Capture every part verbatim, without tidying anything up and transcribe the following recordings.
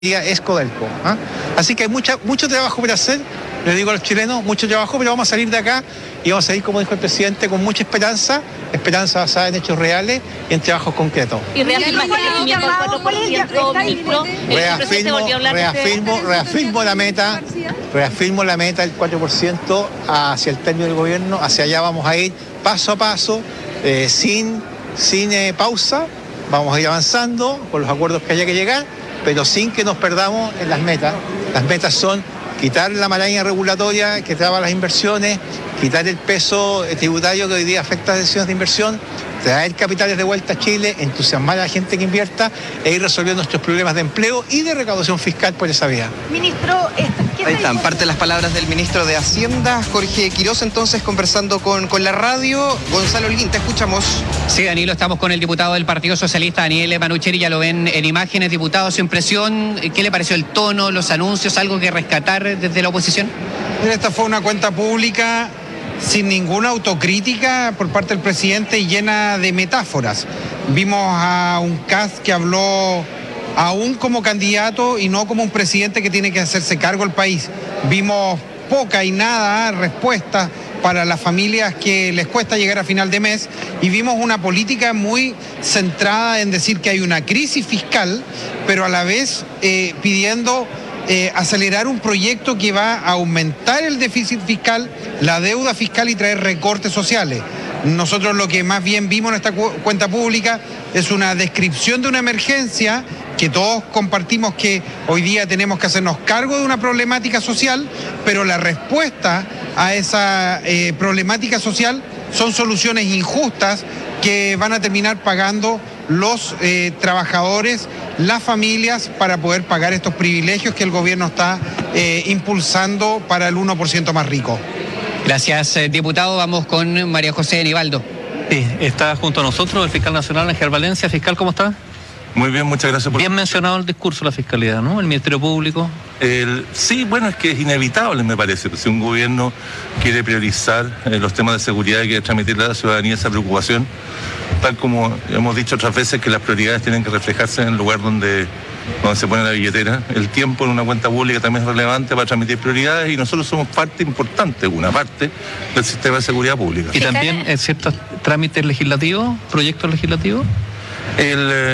es Codelco. ¿eh? Así que hay mucha, mucho trabajo por hacer, les digo a los chilenos, mucho trabajo, pero vamos a salir de acá y vamos a salir, como dijo el presidente, con mucha esperanza, esperanza basada en hechos reales y en trabajos concretos. Y reafirma el crecimiento del cuatro por ciento, ministro. Reafirmo, reafirmo, reafirmo la meta, reafirmo la meta del cuatro por ciento hacia el término del gobierno, hacia allá vamos a ir paso a paso, eh, sin, sin eh, pausa, vamos a ir avanzando con los acuerdos que haya que llegar, pero sin que nos perdamos en las metas. Las metas son quitar la maraña regulatoria que traba las inversiones, quitar el peso tributario que hoy día afecta a las decisiones de inversión, traer capitales de vuelta a Chile, entusiasmar a la gente que invierta e ir resolviendo nuestros problemas de empleo y de recaudación fiscal por esa vía. Ministro, ¿qué ahí están, parte de las palabras del ministro de Hacienda, Jorge Quiroz, entonces conversando con, con la radio. Gonzalo Holguín, te escuchamos. Sí, Danilo, estamos con el diputado del Partido Socialista, Daniel Manucheri, ya lo ven en imágenes. Diputado, su impresión, ¿qué le pareció el tono, los anuncios, algo que rescatar desde la oposición? Esta fue una cuenta pública sin ninguna autocrítica por parte del presidente y llena de metáforas. Vimos a un Kast que habló aún como candidato y no como un presidente que tiene que hacerse cargo del país. Vimos poca y nada respuesta para las familias que les cuesta llegar a final de mes y vimos una política muy centrada en decir que hay una crisis fiscal, pero a la vez eh, pidiendo Eh, acelerar un proyecto que va a aumentar el déficit fiscal, la deuda fiscal y traer recortes sociales. Nosotros lo que más bien vimos en esta cu cuenta pública es una descripción de una emergencia que todos compartimos, que hoy día tenemos que hacernos cargo de una problemática social, pero la respuesta a esa eh, problemática social son soluciones injustas que van a terminar pagando los eh, trabajadores, las familias, para poder pagar estos privilegios que el gobierno está eh, impulsando para el uno por ciento más rico. Gracias, eh, diputado. Vamos con María José Nivaldo. Sí, está junto a nosotros el fiscal nacional Ángel Valencia. Fiscal, ¿cómo está? Muy bien, muchas gracias por... Bien mencionado el discurso de la Fiscalía, ¿no? El Ministerio Público. El, sí, bueno, es que es inevitable, me parece. Si un gobierno quiere priorizar eh, los temas de seguridad y quiere transmitirle a la ciudadanía esa preocupación, tal como hemos dicho otras veces que las prioridades tienen que reflejarse en el lugar donde, donde se pone la billetera. El tiempo en una cuenta pública también es relevante para transmitir prioridades y nosotros somos parte importante, una parte del sistema de seguridad pública. Y también en ciertos trámites legislativos, proyectos legislativos. El... Eh,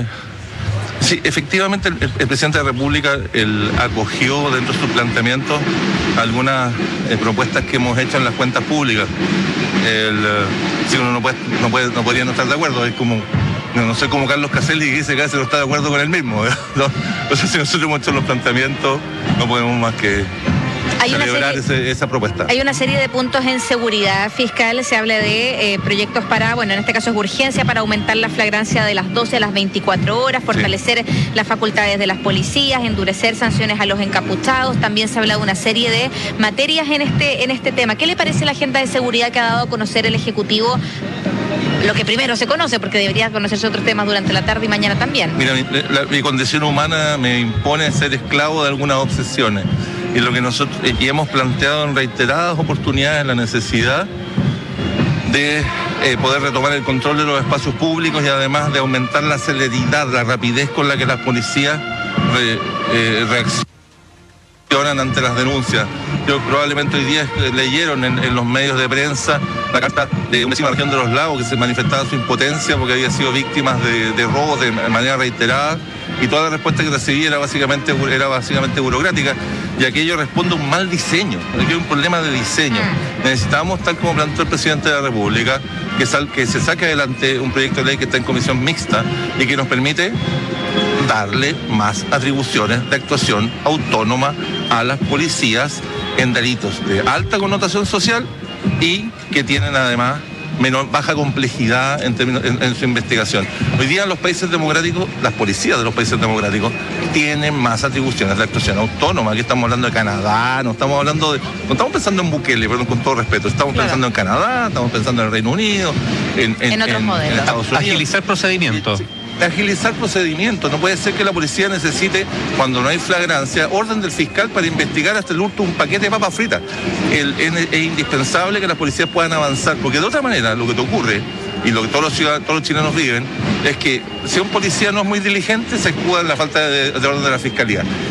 Sí, efectivamente el, el presidente de la República el, acogió dentro de sus planteamientos algunas eh, propuestas que hemos hecho en las cuentas públicas. El, eh, si uno no, puede, no, puede, no podría no estar de acuerdo, es como, no, no sé, como Carlos Caselli que dice que casi no está de acuerdo con él mismo. ¿no? O sea, si nosotros hemos hecho los planteamientos, no podemos más que... Hay una, serie, ese, esa propuesta. Hay una serie de puntos en seguridad fiscal, se habla de eh, proyectos para, bueno, en este caso es urgencia para aumentar la flagrancia de las doce a las veinticuatro horas, fortalecer sí. las facultades de las policías, endurecer sanciones a los encapuchados. También se habla de una serie de materias en este, en este tema. ¿Qué le parece la agenda de seguridad que ha dado a conocer el Ejecutivo? Lo que primero se conoce, porque debería conocerse otros temas durante la tarde y mañana también. Mira, mi, la, mi condición humana me impone ser esclavo de algunas obsesiones. Y lo que nosotros y hemos planteado en reiteradas oportunidades la necesidad de eh, poder retomar el control de los espacios públicos y además de aumentar la celeridad, la rapidez con la que las policías re, eh, reaccionan ante las denuncias. Yo probablemente hoy día leyeron en, en los medios de prensa la carta de un vecino de la región de Los Lagos que se manifestaba su impotencia porque había sido víctima de, de robos de manera reiterada y toda la respuesta que recibía era básicamente, era básicamente burocrática y aquello responde a un mal diseño, aquí hay un problema de diseño. Necesitamos, tal como planteó el presidente de la República, que, sal, que se saque adelante un proyecto de ley que está en comisión mixta y que nos permite darle más atribuciones de actuación autónoma a las policías en delitos de alta connotación social y que tienen además menor, baja complejidad en, términos, en, en su investigación. Hoy día en los países democráticos, las policías de los países democráticos tienen más atribuciones de actuación autónoma. Aquí estamos hablando de Canadá, no estamos hablando de, no estamos pensando en Bukele, perdón, con todo respeto, estamos claro. pensando en Canadá, estamos pensando en el Reino Unido, en, en, en otros en, modelos. En Estados Unidos. Agilizar procedimientos. De agilizar procedimientos. No puede ser que la policía necesite, cuando no hay flagrancia, orden del fiscal para investigar hasta el hurto un paquete de papas fritas. El, es, es indispensable que las policías puedan avanzar, porque de otra manera lo que te ocurre, y lo que todos los ciudadanos, todos los chilenos viven, es que si un policía no es muy diligente, se escuda en la falta de, de orden de la fiscalía.